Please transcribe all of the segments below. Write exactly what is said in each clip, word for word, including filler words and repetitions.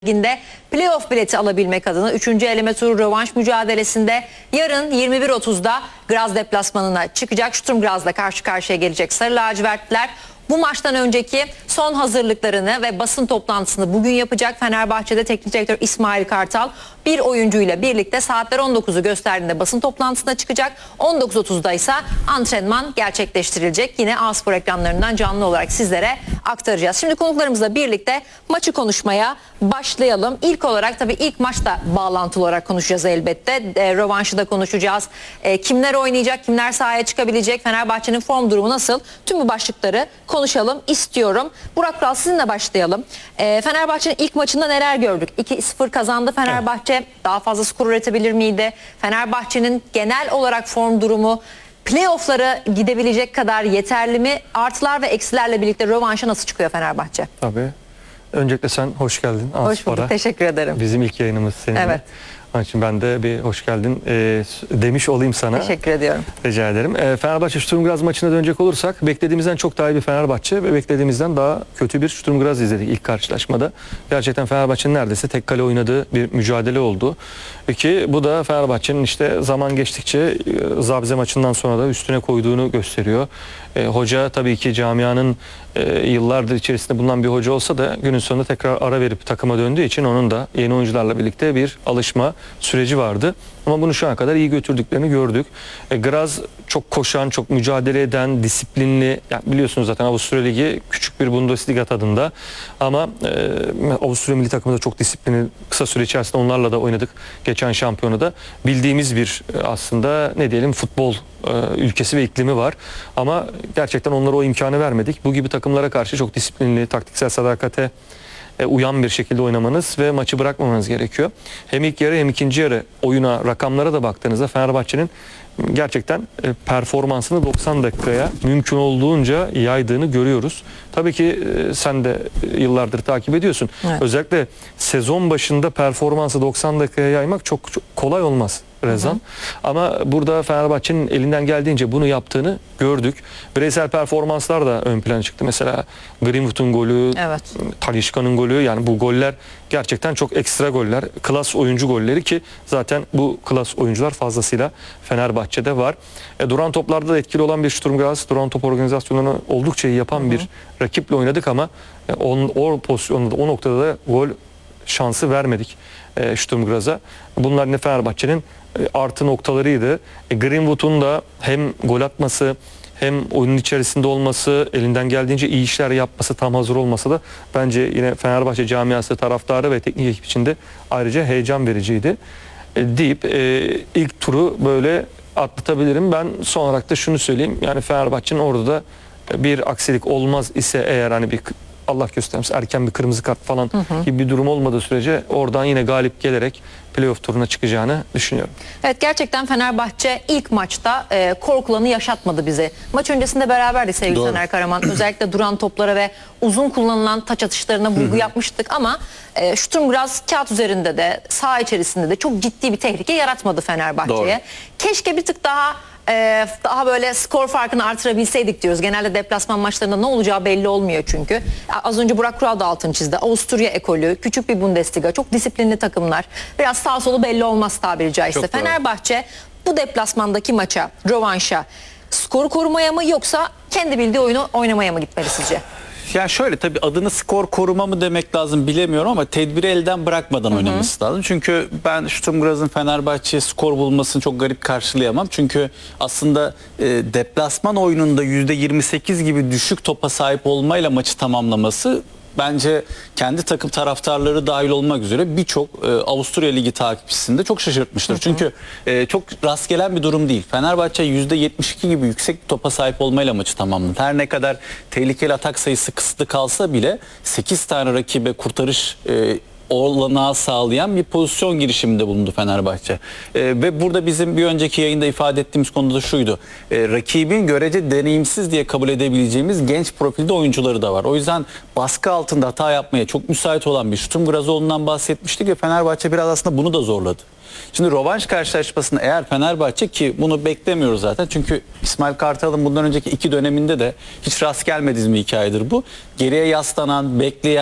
Liginde playoff bileti alabilmek adına üçüncü eleme turu rövanş mücadelesinde yarın yirmi bir otuzda Graz deplasmanına çıkacak. Sturm Graz'la karşı karşıya gelecek Sarı Lacivertliler. Bu maçtan önceki son hazırlıklarını ve basın toplantısını bugün yapacak. Fenerbahçe'de teknik direktör İsmail Kartal bir oyuncuyla birlikte saatler on dokuzu gösterdiğinde basın toplantısına çıkacak. on dokuz otuzda ise antrenman gerçekleştirilecek. Yine A-Spor ekranlarından canlı olarak sizlere aktaracağız. Şimdi konuklarımızla birlikte maçı konuşmaya başlayalım. İlk olarak tabii ilk maçta bağlantılı olarak konuşacağız elbette. E, rövanşı da konuşacağız. E, kimler oynayacak, kimler sahaya çıkabilecek, Fenerbahçe'nin form durumu nasıl? Tüm bu başlıkları konuşalım istiyorum. Burak Kural, sizinle başlayalım. E, Fenerbahçe'nin ilk maçında neler gördük? iki sıfır kazandı Fenerbahçe. Evet. Daha fazla skor üretebilir miydi? Fenerbahçe'nin genel olarak form durumu playoff'lara gidebilecek kadar yeterli mi? Artılar ve eksilerle birlikte rövanşa nasıl çıkıyor Fenerbahçe? Tabii. Öncelikle sen hoş geldin. Hoş bulduk. Teşekkür ederim. Bizim ilk yayınımız seninle. Evet. Onun için ben de bir hoş geldin e, demiş olayım sana. Teşekkür ediyorum. Rica ederim. E, Fenerbahçe Sturm Graz maçına dönecek olursak beklediğimizden çok daha iyi bir Fenerbahçe ve beklediğimizden daha kötü bir Sturm Graz izledik ilk karşılaşmada. Gerçekten Fenerbahçe'nin neredeyse tek kale oynadığı bir mücadele oldu. Ki bu da Fenerbahçe'nin işte zaman geçtikçe e, Zabze maçından sonra da üstüne koyduğunu gösteriyor. E, hoca tabii ki camianın e, yıllardır içerisinde bulunan bir hoca olsa da günün sonunda tekrar ara verip takıma döndüğü için onun da yeni oyuncularla birlikte bir alışma süreci vardı. Ama bunu şu ana kadar iyi götürdüklerini gördük. E, Graz çok koşan, çok mücadele eden, disiplinli. Yani biliyorsunuz zaten Avusturya Ligi küçük bir Bundesliga tadında. Ama e, Avusturya milli takımı da çok disiplinli. Kısa süre içerisinde onlarla da oynadık. Geçen şampiyonada bildiğimiz bir e, aslında ne diyelim futbol e, ülkesi ve iklimi var. Ama gerçekten onlara o imkanı vermedik. Bu gibi takımlara karşı çok disiplinli, taktiksel sadakate uyan bir şekilde oynamanız ve maçı bırakmamanız gerekiyor. Hem ilk yarı hem ikinci yarı oyuna, rakamlara da baktığınızda Fenerbahçe'nin gerçekten performansını doksan dakikaya mümkün olduğunca yaydığını görüyoruz. Tabii ki sen de yıllardır takip ediyorsun. Evet. Özellikle sezon başında performansı doksan dakikaya yaymak çok, çok kolay olmaz Rezan. Hı hı. Ama burada Fenerbahçe'nin elinden geldiğince bunu yaptığını gördük. Bireysel performanslar da ön plana çıktı. Mesela Greenwood'un golü, evet. Talisca'nın golü, yani bu goller gerçekten çok ekstra goller. Klas oyuncu golleri ki zaten bu klas oyuncular fazlasıyla Fenerbahçe'de var. E, duran toplarda da etkili olan bir Sturm Graz, duran top organizasyonunu oldukça iyi yapan hı hı. bir rakiple oynadık ama e, on, o pozisyonda, o noktada da gol şansı vermedik e, Sturm Graz'a. Bunlar yine Fenerbahçe'nin artı noktalarıydı. E, Greenwood'un da hem gol atması hem oyunun içerisinde olması, elinden geldiğince iyi işler yapması, tam hazır olması da bence yine Fenerbahçe camiası, taraftarı ve teknik ekip için de ayrıca heyecan vericiydi. E, deyip e, ilk turu böyle atlatabilirim. Ben son olarak da şunu söyleyeyim. Yani Fenerbahçe'nin orada da bir aksilik olmaz ise eğer, hani bir Allah göstermesin erken bir kırmızı kart falan hı hı. gibi bir durum olmadığı sürece oradan yine galip gelerek playoff turuna çıkacağını düşünüyorum. Evet, gerçekten Fenerbahçe ilk maçta e, korkulanı yaşatmadı bize. Maç öncesinde beraberdik sevgili Doğru. Taner Karaman. Özellikle duran toplara ve uzun kullanılan taç atışlarına vurgu yapmıştık ama e, Sturm Graz kağıt üzerinde de saha içerisinde de çok ciddi bir tehlike yaratmadı Fenerbahçe'ye. Keşke bir tık daha Ee, daha böyle skor farkını artırabilseydik diyoruz. Genelde deplasman maçlarında ne olacağı belli olmuyor çünkü. Az önce Burak Kural da altını çizdi. Avusturya ekolü, küçük bir Bundesliga, çok disiplinli takımlar. Biraz sağ solu belli olmaz tabiri caizse. Çok Fenerbahçe doğru. Bu deplasmandaki maça, rövanşa skoru korumaya mı yoksa kendi bildiği oyunu oynamaya mı gitmeli sizce? Yani şöyle, tabii adını skor koruma mı demek lazım bilemiyorum ama tedbiri elden bırakmadan Hı -hı. oynaması lazım. Çünkü ben Sturm Graz'ın Fenerbahçe'ye skor bulmasını çok garip karşılayamam. Çünkü aslında e, deplasman oyununda yüzde yirmi sekiz gibi düşük topa sahip olmayla maçı tamamlaması bence kendi takım taraftarları dahil olmak üzere birçok e, Avusturya Ligi takipçisinde çok şaşırtmıştır. Hı hı. Çünkü e, çok rast gelen bir durum değil. Fenerbahçe yüzde yetmiş iki gibi yüksek topa sahip olmayla maçı tamamladı. Her ne kadar tehlikeli atak sayısı kısıtlı kalsa bile sekiz tane rakibe kurtarış e, olanağı sağlayan bir pozisyon girişiminde bulundu Fenerbahçe. Ee, ve burada bizim bir önceki yayında ifade ettiğimiz konuda da şuydu. Ee, rakibin görece deneyimsiz diye kabul edebileceğimiz genç profilde oyuncuları da var. O yüzden baskı altında hata yapmaya çok müsait olan bir Sturm Graz'ından bahsetmiştik ve Fenerbahçe biraz aslında bunu da zorladı. Şimdi rövanş karşılaşmasında eğer Fenerbahçe, ki bunu beklemiyoruz zaten çünkü İsmail Kartal'ın bundan önceki iki döneminde de hiç rast gelmediğimiz bir hikayedir bu. Geriye yaslanan, bekleyen,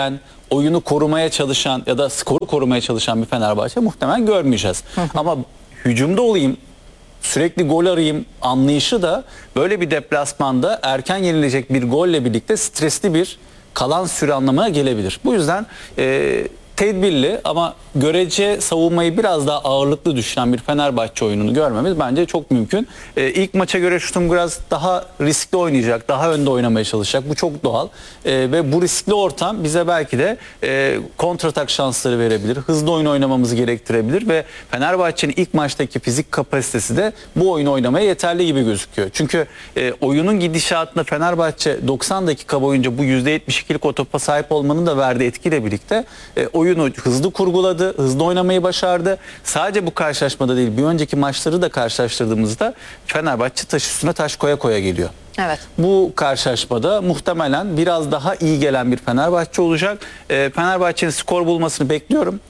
oyunu korumaya çalışan ya da skoru korumaya çalışan bir Fenerbahçe muhtemelen görmeyeceğiz. Ama hücumda olayım, sürekli gol arayayım anlayışı da böyle bir deplasmanda erken yenilecek bir golle birlikte stresli bir kalan süre anlamına gelebilir. Bu yüzden e, tedbirli ama görece savunmayı biraz daha ağırlıklı düşünen bir Fenerbahçe oyununu görmemiz bence çok mümkün. E, ilk maça göre Sturm Graz daha riskli oynayacak, daha önde oynamaya çalışacak. Bu çok doğal. E, ve bu riskli ortam bize belki de e, kontratak şansları verebilir. Hızlı oyun oynamamızı gerektirebilir ve Fenerbahçe'nin ilk maçtaki fizik kapasitesi de bu oyunu oynamaya yeterli gibi gözüküyor. Çünkü e, oyunun gidişatında Fenerbahçe doksan dakika boyunca bu yüzde yetmiş ikilik o topa sahip olmanın da verdiği etkiyle birlikte e, oyunu hızlı kurguladı, hızlı oynamayı başardı. Sadece bu karşılaşmada değil, bir önceki maçları da karşılaştırdığımızda Fenerbahçe taş üstüne taş koya koya geliyor. Evet. Bu karşılaşmada muhtemelen biraz daha iyi gelen bir Fenerbahçe olacak. E, Fenerbahçe'nin skor bulmasını bekliyorum.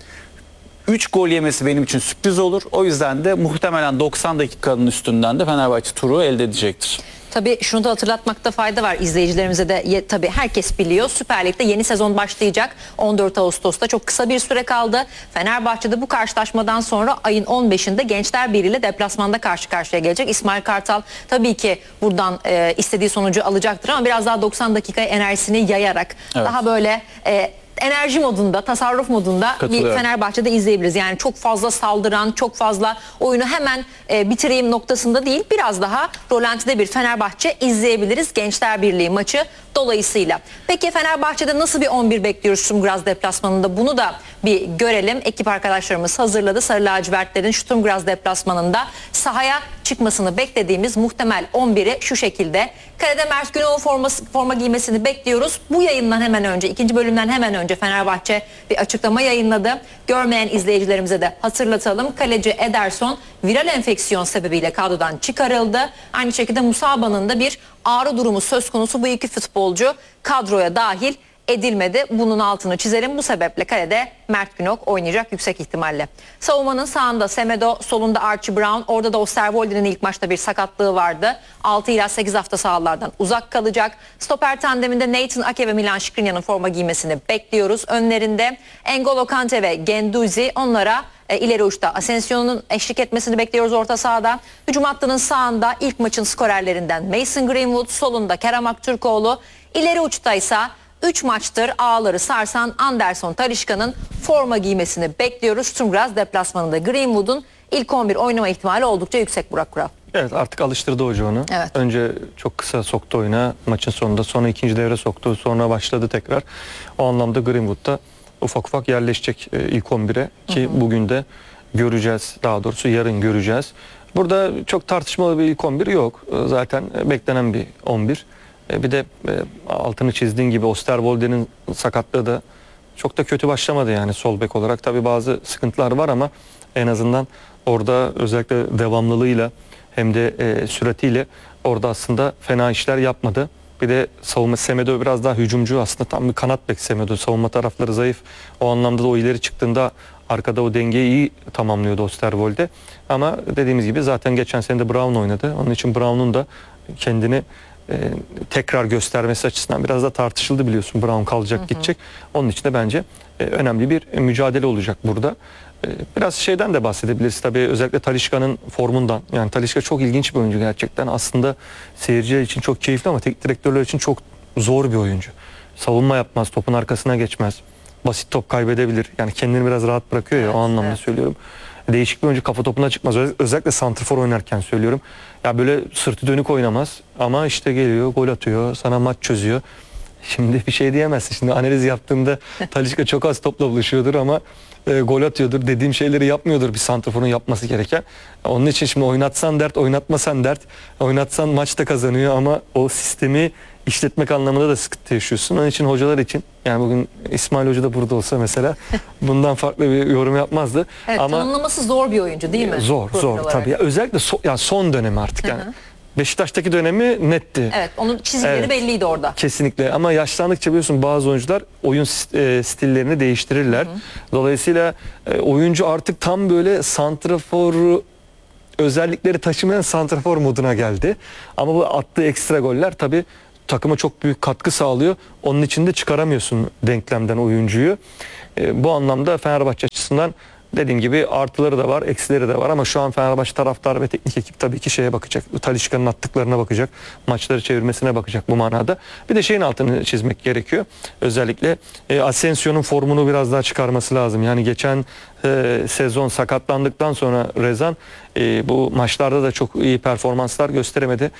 üç gol yemesi benim için sürpriz olur. O yüzden de muhtemelen doksan dakikanın üstünden de Fenerbahçe turu elde edecektir. Tabii şunu da hatırlatmakta fayda var izleyicilerimize de, ye, tabii herkes biliyor, Süper Lig'de yeni sezon başlayacak on dört Ağustos'ta, çok kısa bir süre kaldı. Fenerbahçe'de bu karşılaşmadan sonra ayın on beşinde Gençler Birliği ile deplasmanda karşı karşıya gelecek. İsmail Kartal tabii ki buradan e, istediği sonucu alacaktır ama biraz daha doksan dakika enerjisini yayarak, Evet. daha böyle e, enerji modunda, tasarruf modunda bir Fenerbahçe'de izleyebiliriz. Yani çok fazla saldıran, çok fazla oyunu hemen e, bitireyim noktasında değil, biraz daha rolantide bir Fenerbahçe izleyebiliriz Gençler Birliği maçı dolayısıyla. Peki Fenerbahçe'de nasıl bir on bir bekliyoruz Sturm Graz deplasmanında? Bunu da bir görelim. Ekip arkadaşlarımız hazırladı. Sarı lacivertlerin Sturm Graz deplasmanında sahaya çıkmasını beklediğimiz muhtemel on biri şu şekilde. Kalede Mert Günok'un forması, forma giymesini bekliyoruz. Bu yayından hemen önce, ikinci bölümden hemen önce Fenerbahçe bir açıklama yayınladı. Görmeyen izleyicilerimize de hatırlatalım. Kaleci Ederson viral enfeksiyon sebebiyle kadrodan çıkarıldı. Aynı şekilde Musaba'nın da bir ağrı durumu söz konusu. Bu iki futbolcu kadroya dahil edilmedi. Bunun altını çizelim. Bu sebeple kalede Mert Günok oynayacak yüksek ihtimalle. Savunmanın sağında Semedo, solunda Archie Brown. Orada da Osterwolde'nin ilk maçta bir sakatlığı vardı. altı ila sekiz hafta sahalardan uzak kalacak. Stoper tandeminde Nathan Ake ve Milan Skriniar'ın forma giymesini bekliyoruz. Önlerinde N'Golo Kante ve Guendouzi, onlara e, ileri uçta Asensio'nun eşlik etmesini bekliyoruz orta sahada. Hücum hattının sağında ilk maçın skorerlerinden Mason Greenwood, solunda Kerem Aktürkoğlu. İleri uçta ise üç maçtır ağları sarsan Anderson Talisca'nın forma giymesini bekliyoruz. Sturm Graz deplasmanında Greenwood'un ilk on bir oynama ihtimali oldukça yüksek Burak Kural. Evet, artık alıştırdı hoca onu. Evet. Önce çok kısa soktu oyuna maçın sonunda. Sonra ikinci devre soktu. Sonra başladı tekrar. O anlamda Greenwood da ufak ufak yerleşecek e, ilk on bire ki hı hı. bugün de göreceğiz. Daha doğrusu yarın göreceğiz. Burada çok tartışmalı bir ilk on bir yok. Zaten beklenen bir on bir. Bir de altını çizdiğin gibi Osterwolde'nin sakatlığı da çok da kötü başlamadı yani sol bek olarak. Tabii bazı sıkıntılar var ama en azından orada özellikle devamlılığıyla hem de e, süratiyle orada aslında fena işler yapmadı. Bir de savunma, Semedo biraz daha hücumcu, aslında tam bir kanat bek Semedo. Savunma tarafları zayıf. O anlamda da o ileri çıktığında arkada o dengeyi iyi tamamlıyordu Osterwolde. Ama dediğimiz gibi zaten geçen sene de Brown oynadı. Onun için Brown'un da kendini e, tekrar göstermesi açısından biraz da tartışıldı, biliyorsun. Brown kalacak, hı hı. gidecek. Onun için de bence e, önemli bir mücadele olacak burada. E, biraz şeyden de bahsedebiliriz tabii, özellikle Talisca'nın formundan. Yani Talisca çok ilginç bir oyuncu gerçekten. Aslında seyirciler için çok keyifli ama teknik direktörler için çok zor bir oyuncu. Savunma yapmaz, topun arkasına geçmez. Basit top kaybedebilir. Yani kendini biraz rahat bırakıyor ya, evet, o anlamda evet. söylüyorum. Değişik bir oyuncu, kafa topuna çıkmaz. Özellikle santrfor oynarken söylüyorum. Ya böyle sırtı dönük oynamaz ama işte geliyor, gol atıyor, sana maç çözüyor. Şimdi bir şey diyemezsin. Şimdi analiz yaptığımda Talisca çok az topla buluşuyordur ama e, gol atıyordur. Dediğim şeyleri yapmıyordur bir santrforun yapması gereken. Onun için şimdi oynatsan dert, oynatmasan dert. Oynatsan maçta kazanıyor ama o sistemi işletmek anlamında da sıkıntı yaşıyorsun. Onun için hocalar için, yani bugün İsmail Hoca da burada olsa mesela bundan farklı bir yorum yapmazdı. Evet, ama tanımlaması zor bir oyuncu değil mi? Zor, Profil zor olarak. Tabii. Özellikle so, yani son dönemi artık yani. Hı hı. Beşiktaş'taki dönemi netti. Evet, onun çizgileri evet, belliydi orada. Kesinlikle, ama yaşlandıkça biliyorsun bazı oyuncular oyun stillerini değiştirirler. Hı hı. Dolayısıyla oyuncu artık tam böyle santrafor özellikleri taşımayan santrafor moduna geldi. Ama bu attığı ekstra goller tabii takıma çok büyük katkı sağlıyor. Onun için de çıkaramıyorsun denklemden oyuncuyu. E, bu anlamda Fenerbahçe açısından dediğim gibi artıları da var, eksileri de var ama şu an Fenerbahçe taraftarı ve teknik ekip tabii ki şeye bakacak. Talisca'nın attıklarına bakacak. Maçları çevirmesine bakacak bu manada. Bir de şeyin altını çizmek gerekiyor. Özellikle e, Asensio'nun formunu biraz daha çıkarması lazım. Yani geçen e, sezon sakatlandıktan sonra Rezan e, bu maçlarda da çok iyi performanslar gösteremedi.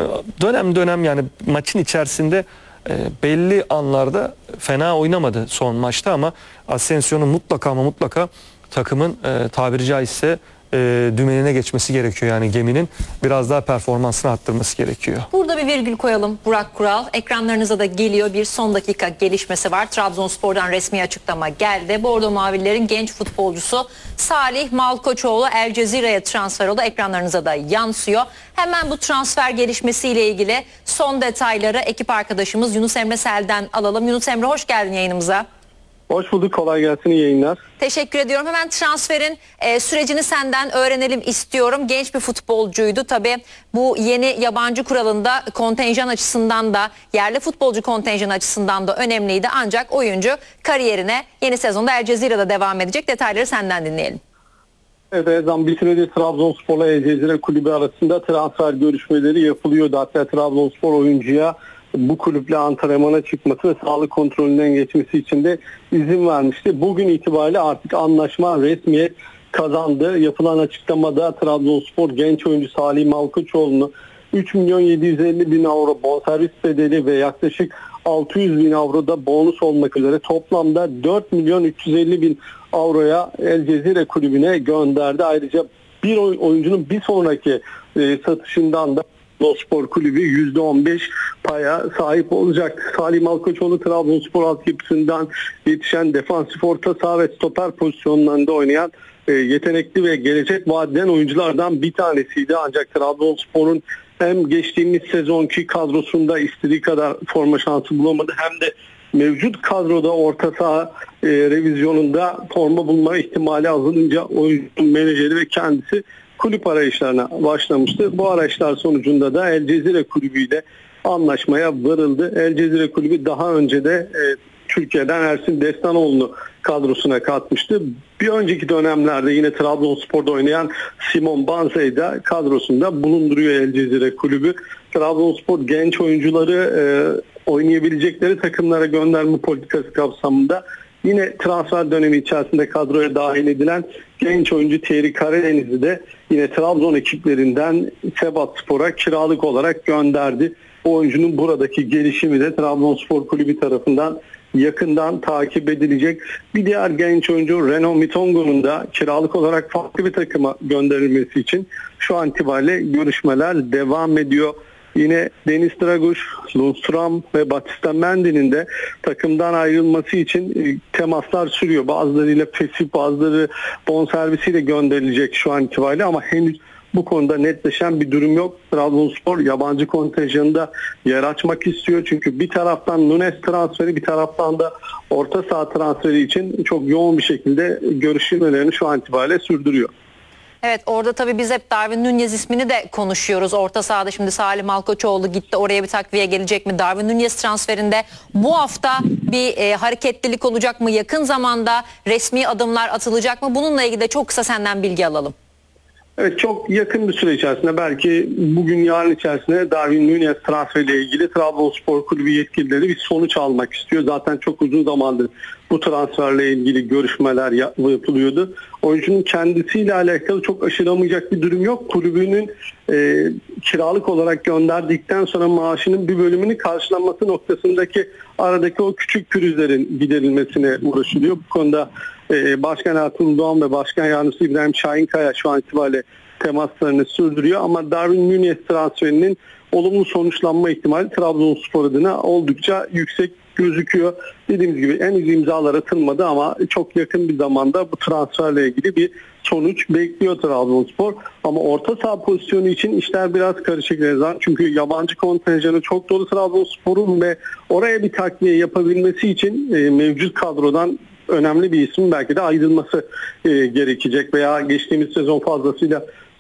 Dönem dönem yani maçın içerisinde E, belli anlarda fena oynamadı son maçta ama Asensio'nun mutlaka ama mutlaka takımın e, tabiri caizse e, dümenine geçmesi gerekiyor. Yani geminin biraz daha performansını arttırması gerekiyor. Burada bir virgül koyalım Burak Kural. Ekranlarınıza da geliyor bir son dakika gelişmesi var. Trabzonspor'dan resmi açıklama geldi. Bordo Mavililerin genç futbolcusu Salih Malkoçoğlu El Cezire'ye transfer oldu. Ekranlarınıza da yansıyor. Hemen bu transfer gelişmesiyle ilgili son detayları ekip arkadaşımız Yunus Emre Sel'den alalım. Yunus Emre hoş geldin yayınımıza. Hoş bulduk, kolay gelsin, iyi yayınlar. Teşekkür ediyorum. Hemen transferin e, sürecini senden öğrenelim istiyorum. Genç bir futbolcuydu. Tabii bu yeni yabancı kuralında kontenjan açısından da yerli futbolcu kontenjanı açısından da önemliydi. Ancak oyuncu kariyerine yeni sezonda El Cezire'de devam edecek. Detayları senden dinleyelim. Evet, Ezan bir süredir Trabzonspor'la El Cezire kulübü arasında transfer görüşmeleri yapılıyordu. Hatta Trabzonspor oyuncuya bu kulüple antrenmana çıkması ve sağlık kontrolünden geçmesi için de izin vermişti. Bugün itibariyle artık anlaşma resmiyet kazandı. Yapılan açıklamada Trabzonspor genç oyuncu Salih Malkoçoğlu'nu üç milyon yedi yüz elli bin avro bonservis bedeli ve yaklaşık altı yüz bin avro da bonus olmak üzere toplamda dört milyon üç yüz elli bin avroya El Cezire kulübüne gönderdi. Ayrıca bir oyuncunun bir sonraki e, satışından da Trabzonspor kulübü yüzde on beş paya sahip olacak. Salih Malkoçoğlu Trabzonspor altyapısından yetişen defansif orta saha ve stoper pozisyonlarında oynayan e, yetenekli ve gelecek vadeden oyunculardan bir tanesiydi. Ancak Trabzonspor'un hem geçtiğimiz sezonki kadrosunda istediği kadar forma şansı bulamadı hem de mevcut kadroda orta saha e, revizyonunda forma bulma ihtimali azalınca oyuncunun menajeri ve kendisi kulüp arayışlarına başlamıştı. Bu arayışlar sonucunda da El Cezire kulübüyle anlaşmaya varıldı. El Cezire kulübü daha önce de e, Türkiye'den Ersin Destanoğlu'nu kadrosuna katmıştı. Bir önceki dönemlerde yine Trabzonspor'da oynayan Simon Banza'yı da kadrosunda bulunduruyor El Cezire kulübü. Trabzonspor genç oyuncuları e, oynayabilecekleri takımlara gönderme politikası kapsamında yine transfer dönemi içerisinde kadroya dahil edilen genç oyuncu Thierry Karadeniz'i de yine Trabzon ekiplerinden Sebatspor'a kiralık olarak gönderdi. O oyuncunun buradaki gelişimi de Trabzonspor kulübü tarafından yakından takip edilecek. Bir diğer genç oyuncu Renaud Mitongo'nun da kiralık olarak farklı bir takıma gönderilmesi için şu an itibariyle görüşmeler devam ediyor. Yine Deniz Draguş, Lundstram ve Batista Mendy'nin de takımdan ayrılması için temaslar sürüyor. Bazılarıyla fesih, bazıları bonservisiyle gönderilecek şu an itibariyle ama henüz bu konuda netleşen bir durum yok. Trabzonspor yabancı kontenjanında yer açmak istiyor. Çünkü bir taraftan Nunes transferi, bir taraftan da orta saha transferi için çok yoğun bir şekilde görüşmelerini şu an itibariyle sürdürüyor. Evet, orada tabii biz hep Darwin Nunez ismini de konuşuyoruz. Orta sahada şimdi Salih Malkoçoğlu gitti. Oraya bir takviye gelecek mi? Darwin Nunez transferinde bu hafta bir e, hareketlilik olacak mı? Yakın zamanda resmi adımlar atılacak mı? Bununla ilgili de çok kısa senden bilgi alalım. Evet, çok yakın bir süre içerisinde belki bugün yarın içerisinde Darwin Nunez transferiyle ilgili Trabzonspor kulübü yetkilileri bir sonuç almak istiyor. Zaten çok uzun zamandır bu transferle ilgili görüşmeler yapılıyordu. Oyuncunun kendisiyle alakalı çok aşılamayacak bir durum yok. Kulübünün e, kiralık olarak gönderdikten sonra maaşının bir bölümünü karşılanması noktasındaki aradaki o küçük pürüzlerin giderilmesine uğraşılıyor. Bu konuda e, Başkan Ertuğrul Doğan ve Başkan Yardımcısı İbrahim Şahinkaya şu an itibariyle temaslarını sürdürüyor. Ama Darwin Nunez transferinin olumlu sonuçlanma ihtimali Trabzonspor adına oldukça yüksek gözüküyor. Dediğimiz gibi henüz imzalar atılmadı ama çok yakın bir zamanda bu transferle ilgili bir sonuç bekliyor Trabzonspor. Ama orta saha pozisyonu için işler biraz karışık Rezan. Çünkü yabancı kontenjanı çok dolu Trabzonspor'un ve oraya bir takviye yapabilmesi için e, mevcut kadrodan önemli bir isim belki de ayrılması e, gerekecek veya geçtiğimiz sezon fazlasıyla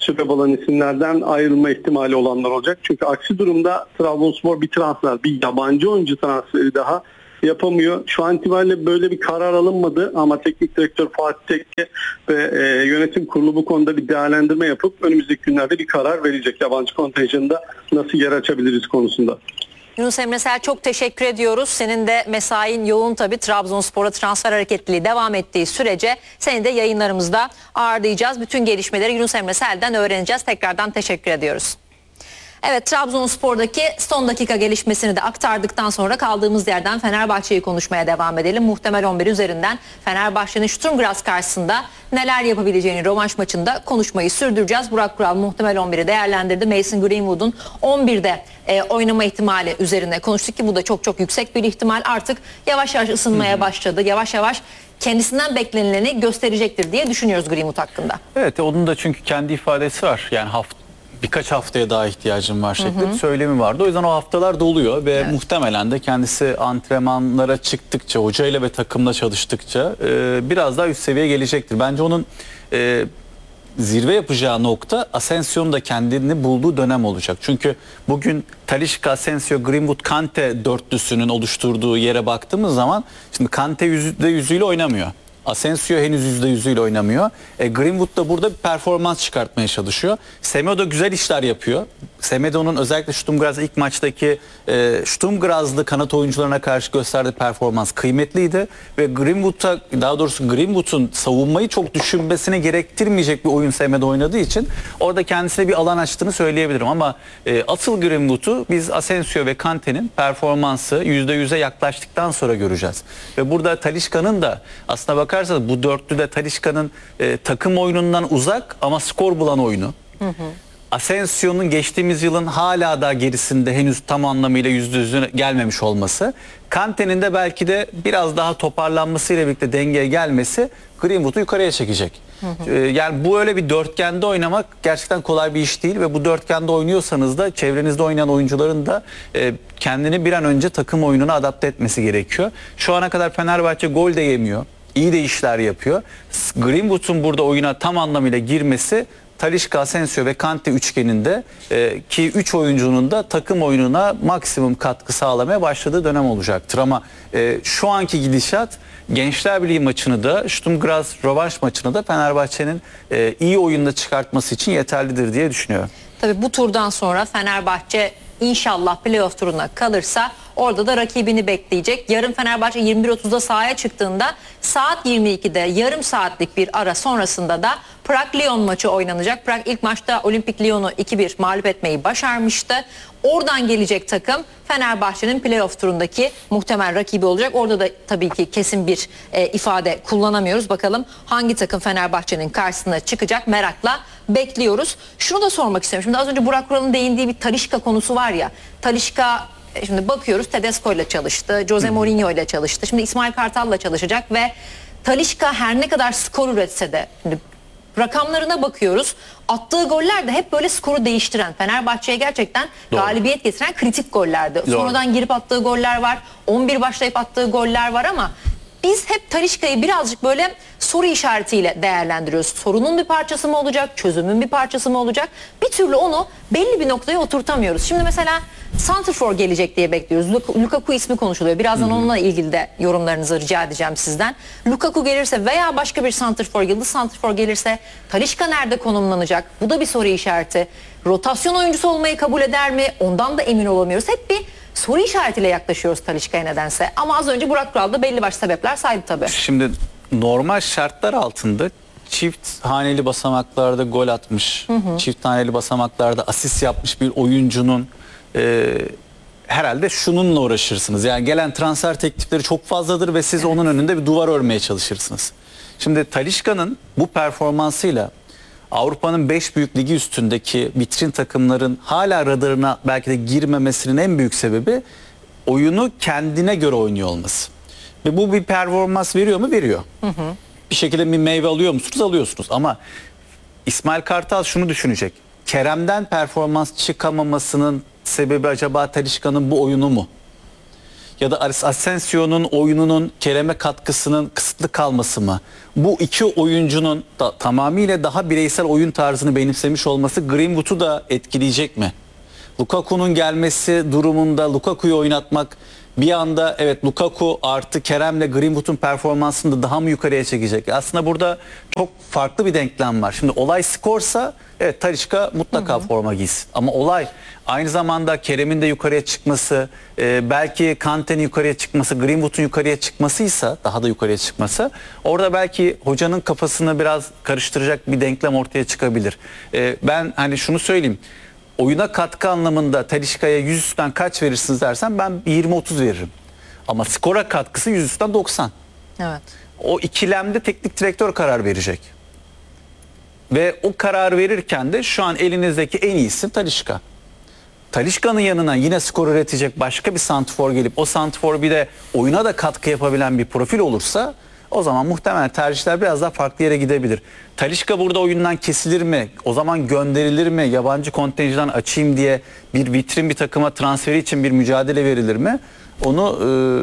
süre bulan isimlerden ayrılma ihtimali olanlar olacak. Çünkü aksi durumda Trabzonspor bir transfer, bir yabancı oyuncu transferi daha yapamıyor. Şu an itibariyle böyle bir karar alınmadı ama teknik direktör Fatih Tekke ve e, yönetim kurulu bu konuda bir değerlendirme yapıp önümüzdeki günlerde bir karar verecek. Yabancı kontenjanında nasıl yer açabiliriz konusunda. Yunus Emre Sel, çok teşekkür ediyoruz. Senin de mesain yoğun tabii. Trabzonspor'a transfer hareketliliği devam ettiği sürece seni de yayınlarımızda ağırlayacağız. Bütün gelişmeleri Yunus Emre Sel'den öğreneceğiz. Tekrardan teşekkür ediyoruz. Evet, Trabzonspor'daki son dakika gelişmesini de aktardıktan sonra kaldığımız yerden Fenerbahçe'yi konuşmaya devam edelim. Muhtemel on bir üzerinden Fenerbahçe'nin Sturm Graz karşısında neler yapabileceğini rövanş maçında konuşmayı sürdüreceğiz. Burak Kural muhtemel on biri değerlendirdi. Mason Greenwood'un on birde e, oynama ihtimali üzerine konuştuk ki bu da çok çok yüksek bir ihtimal. Artık yavaş yavaş ısınmaya başladı. Yavaş yavaş kendisinden beklenileni gösterecektir diye düşünüyoruz Greenwood hakkında. Evet, onun da çünkü kendi ifadesi var. Yani hafta birkaç haftaya daha ihtiyacım var şeklinde bir söylemi vardı. O yüzden o haftalar doluyor ve evet, muhtemelen de kendisi antrenmanlara çıktıkça, hocayla ve takımla çalıştıkça e, biraz daha üst seviyeye gelecektir. Bence onun e, zirve yapacağı nokta Asensio'nun da kendini bulduğu dönem olacak. Çünkü bugün Talisca, Asensio, Greenwood, Kante dörtlüsünün oluşturduğu yere baktığımız zaman şimdi Kante yüzde yüzüyle oynamıyor. Asensio henüz yüzde yüzüyle oynamıyor. E, Greenwood da burada bir performans çıkartmaya çalışıyor. Semedo güzel işler yapıyor. Semedo'nun özellikle Sturm Graz ilk maçtaki e, Sturm Graz'lı kanat oyuncularına karşı gösterdiği performans kıymetliydi. Ve Greenwood'a, daha doğrusu Greenwood'un savunmayı çok düşünmesine gerektirmeyecek bir oyun Semedo oynadığı için orada kendisine bir alan açtığını söyleyebilirim. Ama e, asıl Greenwood'u biz Asensio ve Kante'nin performansı yüzde yüze yaklaştıktan sonra göreceğiz. Ve burada Talisca'nın da aslına bakar bu dörtlüde Talisca'nın e, takım oyunundan uzak ama skor bulan oyunu. Hı hı. Asensio'nun geçtiğimiz yılın hala daha gerisinde henüz tam anlamıyla yüzde yüzüne gelmemiş olması. Kante'nin de belki de biraz daha toparlanmasıyla birlikte dengeye gelmesi Greenwood'u yukarıya çekecek. Hı hı. E, yani bu öyle bir dörtgende oynamak gerçekten kolay bir iş değil ve bu dörtgende oynuyorsanız da çevrenizde oynayan oyuncuların da e, kendini bir an önce takım oyununa adapte etmesi gerekiyor. Şu ana kadar Fenerbahçe gol de yemiyor. İyi de işler yapıyor. Greenwood'un burada oyuna tam anlamıyla girmesi Talisca, Asensio ve Kante üçgeninde e, ki üç oyuncunun da takım oyununa maksimum katkı sağlamaya başladığı dönem olacaktır. Ama e, şu anki gidişat Gençler Birliği maçını da Sturm Graz rövanş maçını da Fenerbahçe'nin e, iyi oyunda çıkartması için yeterlidir diye düşünüyorum. Tabii bu turdan sonra Fenerbahçe İnşallah playoff turuna kalırsa orada da rakibini bekleyecek. Yarın Fenerbahçe yirmi bir otuzda sahaya çıktığında saat yirmi ikide yarım saatlik bir ara sonrasında da Prag-Lyon maçı oynanacak. Prag ilk maçta Olimpik Lyon'u iki bir mağlup etmeyi başarmıştı. Oradan gelecek takım Fenerbahçe'nin playoff turundaki muhtemel rakibi olacak. Orada da tabii ki kesin bir e, ifade kullanamıyoruz. Bakalım hangi takım Fenerbahçe'nin karşısına çıkacak, merakla bekliyoruz. Şunu da sormak istiyorum. Şimdi az önce Burak Kural'ın değindiği bir Talisca konusu var ya. Talisca, şimdi bakıyoruz, Tedesco ile çalıştı, Jose Mourinho ile çalıştı. Şimdi İsmail Kartal'la çalışacak ve Talisca her ne kadar skor üretse de şimdi rakamlarına bakıyoruz. Attığı goller de hep böyle skoru değiştiren, Fenerbahçe'ye gerçekten Doğru. galibiyet getiren kritik gollerdi. Doğru. Sonradan girip attığı goller var. on bir başlayıp attığı goller var ama biz hep Talisca'yı birazcık böyle soru işaretiyle değerlendiriyoruz. Sorunun bir parçası mı olacak, çözümün bir parçası mı olacak? Bir türlü onu belli bir noktaya oturtamıyoruz. Şimdi mesela santrfor gelecek diye bekliyoruz. Lukaku ismi konuşuluyor. Birazdan Hı-hı. onunla ilgili de yorumlarınızı rica edeceğim sizden. Lukaku gelirse veya başka bir santrfor, yıldız santrfor gelirse Talisca nerede konumlanacak? Bu da bir soru işareti. Rotasyon oyuncusu olmayı kabul eder mi? Ondan da emin olamıyoruz. Hep bir soru işaretiyle yaklaşıyoruz Talisca'ya nedense. Ama az önce Burak Kural da belli başlı sebepler saydı tabii. Şimdi normal şartlar altında çift haneli basamaklarda gol atmış, hı hı. çift haneli basamaklarda asist yapmış bir oyuncunun e, herhalde şununla uğraşırsınız. Yani gelen transfer teklifleri çok fazladır ve siz evet. onun önünde bir duvar örmeye çalışırsınız. Şimdi Talisca'nın bu performansıyla Avrupa'nın beş büyük ligi üstündeki vitrin takımların hala radarına belki de girmemesinin en büyük sebebi oyunu kendine göre oynuyor olması. Ve bu bir performans veriyor mu? Veriyor. Hı hı. Bir şekilde bir meyve alıyor musunuz? Alıyorsunuz. Ama İsmail Kartal şunu düşünecek. Kerem'den performans çıkamamasının sebebi acaba Talisca'nın bu oyunu mu? ya da Aris Asensio'nun oyununun Kerem'e katkısının kısıtlı kalması mı? Bu iki oyuncunun da tamamıyla daha bireysel oyun tarzını benimsemiş olması Greenwood'u da etkileyecek mi? Lukaku'nun gelmesi durumunda Lukaku'yu oynatmak bir anda evet Lukaku artı Kerem'le Greenwood'un performansını da daha mı yukarıya çekecek? Aslında burada çok farklı bir denklem var. Şimdi olay skorsa evet Talisca mutlaka hı hı. forma giysin. Ama olay aynı zamanda Kerem'in de yukarıya çıkması, e, belki Kante'nin yukarıya çıkması, Greenwood'un yukarıya çıkmasıysa, daha da yukarıya çıkması, orada belki hocanın kafasını biraz karıştıracak bir denklem ortaya çıkabilir. E, ben hani şunu söyleyeyim. Oyuna katkı anlamında Talisca'ya yüz üstten kaç verirsiniz dersen ben yirmi otuz veririm. Ama skora katkısı yüz üstten doksan. Evet. O ikilemde teknik direktör karar verecek. Ve o karar verirken de şu an elinizdeki en iyi isim Talisca. Talisca'nın yanına yine skor üretecek başka bir santrfor gelip o santrfor bir de oyuna da katkı yapabilen bir profil olursa o zaman muhtemelen tercihler biraz daha farklı yere gidebilir. Talisca burada oyundan kesilir mi? O zaman gönderilir mi? Yabancı kontenjandan açayım diye bir vitrin bir takıma transferi için bir mücadele verilir mi? Onu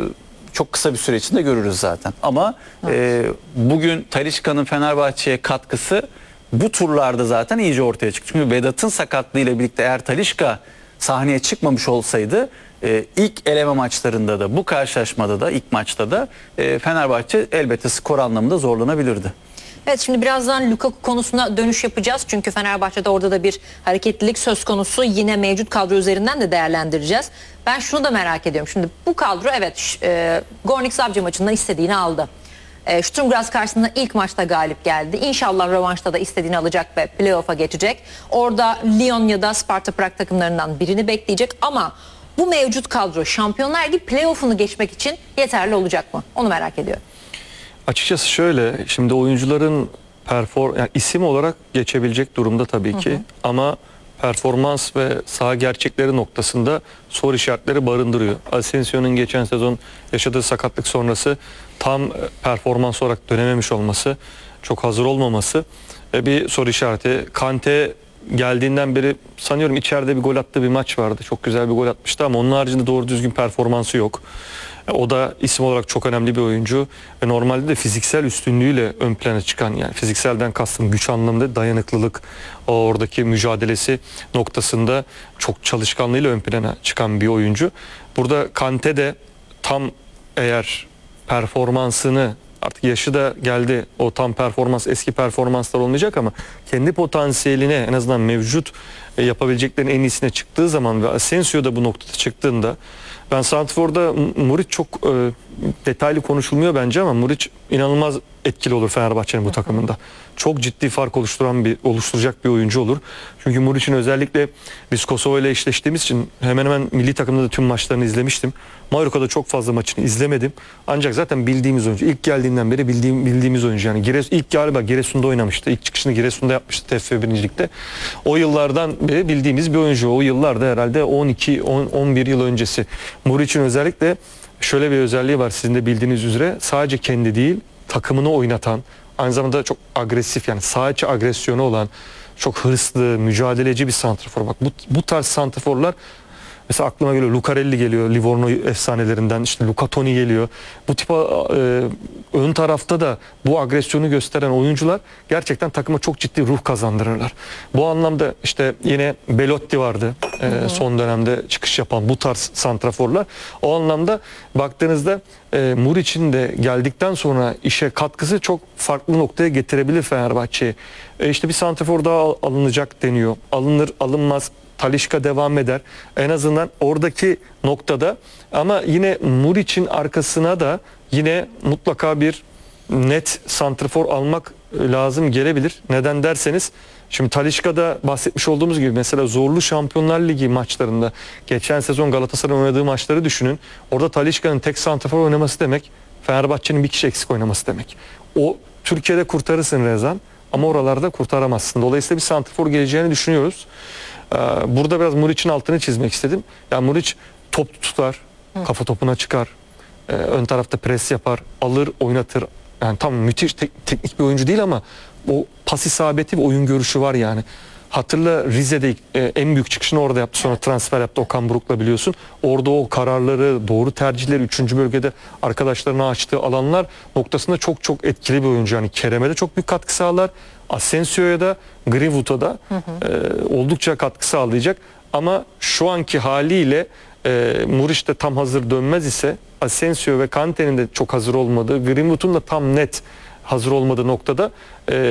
e, çok kısa bir süre içinde görürüz zaten. Ama e, bugün Talisca'nın Fenerbahçe'ye katkısı bu turlarda zaten iyice ortaya çıktı. Çünkü Vedat'ın sakatlığıyla birlikte eğer Talisca sahneye çıkmamış olsaydı Ee, ilk eleme maçlarında da bu karşılaşmada da ilk maçta da e, Fenerbahçe elbette skor anlamında zorlanabilirdi. Evet, şimdi birazdan Lukaku konusuna dönüş yapacağız. Çünkü Fenerbahçe'de orada da bir hareketlilik söz konusu. Yine mevcut kadro üzerinden de değerlendireceğiz. Ben şunu da merak ediyorum. Şimdi bu kadro evet e, Gornik Zabrze maçında istediğini aldı. E, Sturm Graz karşısında ilk maçta galip geldi. İnşallah rövanşta da istediğini alacak ve playoff'a geçecek. Orada Lyon ya da Sparta Prag takımlarından birini bekleyecek ama bu mevcut kadro Şampiyonlar Ligi playoff'unu geçmek için yeterli olacak mı? Onu merak ediyorum. Açıkçası şöyle, şimdi oyuncuların perform yani isim olarak geçebilecek durumda tabii ki. Hı hı. Ama performans ve saha gerçekleri noktasında soru işaretleri barındırıyor. Asensio'nun geçen sezon yaşadığı sakatlık sonrası tam performans olarak dönememiş olması, çok hazır olmaması bir soru işareti. Kante geldiğinden beri sanıyorum içeride bir gol attığı bir maç vardı. Çok güzel bir gol atmıştı ama onun haricinde doğru düzgün performansı yok. O da isim olarak çok önemli bir oyuncu. Ve normalde de fiziksel üstünlüğüyle ön plana çıkan, yani fizikselden kastım güç anlamında dayanıklılık, o oradaki mücadelesi noktasında çok çalışkanlığıyla ön plana çıkan bir oyuncu. Burada Kante de tam eğer performansını, artık yaşı da geldi, o tam performans eski performanslar olmayacak ama kendi potansiyeline en azından mevcut e, yapabileceklerinin en iyisine çıktığı zaman ve Asensio da bu noktada çıktığında, ben santrforda Muric çok e, detaylı konuşulmuyor bence ama Muric inanılmaz etkili olur Fenerbahçe'nin bu takımında. Çok ciddi fark oluşturan bir oluşturacak bir oyuncu olur. Çünkü Muric'in özellikle biz Kosova ile eşleştiğimiz için hemen hemen milli takımda da tüm maçlarını izlemiştim. Mallorca'da çok fazla maçını izlemedim. Ancak zaten bildiğimiz oyuncu. İlk geldiğinden beri bildiğim, bildiğimiz oyuncu. Yani Gires, ilk galiba Giresun'da oynamıştı. İlk çıkışını Giresun'da yapmıştı T F F birincilikte. O yıllardan beri bildiğimiz bir oyuncu. O yıllarda herhalde on iki on bir yıl öncesi. Muric'in özellikle şöyle bir özelliği var sizin de bildiğiniz üzere. Sadece kendi değil, takımını oynatan, aynı zamanda çok agresif, yani saha içi agresyonu olan, çok hırslı, mücadeleci bir santrafor. Bak bu, bu tarz santraforlar mesela aklıma geliyor. Lucarelli geliyor, Livorno efsanelerinden. İşte Luca Toni geliyor. Bu tip e, ön tarafta da bu agresyonu gösteren oyuncular gerçekten takıma çok ciddi ruh kazandırırlar. Bu anlamda işte yine Belotti vardı. E, son dönemde çıkış yapan bu tarz santraforlar. O anlamda baktığınızda e, Muric'in de geldikten sonra işe katkısı çok farklı noktaya getirebilir Fenerbahçe'yi. E, işte bir santrafor daha alınacak deniyor. Alınır, alınmaz. Talisca devam eder. En azından oradaki noktada, ama yine Muric'in arkasına da yine mutlaka bir net santrafor almak lazım gelebilir. Neden derseniz, şimdi Talisca'da bahsetmiş olduğumuz gibi mesela zorlu Şampiyonlar Ligi maçlarında geçen sezon Galatasaray'ın oynadığı maçları düşünün. Orada Talisca'nın tek santrafor oynaması demek Fenerbahçe'nin bir kişi eksik oynaması demek. O Türkiye'de kurtarırsın Rezan ama oralarda kurtaramazsın. Dolayısıyla bir santrafor geleceğini düşünüyoruz. Burada biraz Muric'in altını çizmek istedim. Yani Muric top tutar, kafa topuna çıkar, ön tarafta pres yapar, alır, oynatır. Yani tam müthiş tek, teknik bir oyuncu değil ama o pas isabeti ve oyun görüşü var yani. Hatırla Rize'de e, en büyük çıkışını orada yaptı. Sonra transfer yaptı Okan Buruk'la biliyorsun. Orada o kararları, doğru tercihleri üçüncü bölgede arkadaşlarına açtığı alanlar noktasında çok çok etkili bir oyuncu. Yani Kerem'e de çok büyük katkı sağlar. Asensio'ya da Greenwood'a da hı hı. E, oldukça katkı sağlayacak. Ama şu anki haliyle e, Muriç de tam hazır dönmez ise Asensio ve Kante'nin de çok hazır olmadığı, Greenwood'un da tam net hazır olmadığı noktada e,